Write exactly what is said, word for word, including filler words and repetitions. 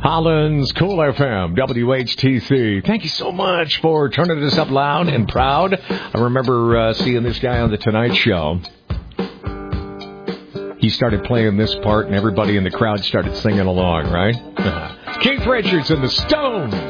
Holland's Cool F M, W H T C. Thank you so much for turning this up loud and proud. I remember uh, seeing this guy on The Tonight Show. He started playing this part, and everybody in the crowd started singing along, right? Keith Richards and the Stones.